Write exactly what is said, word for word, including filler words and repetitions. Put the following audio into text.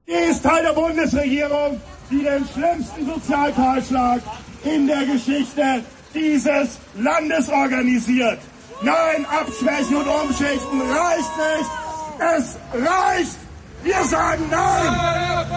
Die ist Teil der Bundesregierung, die den schlimmsten Sozialkahlschlag in der Geschichte dieses Landes organisiert. Nein, abschwächen und umschichten reicht nicht. Es reicht. Wir sagen Nein.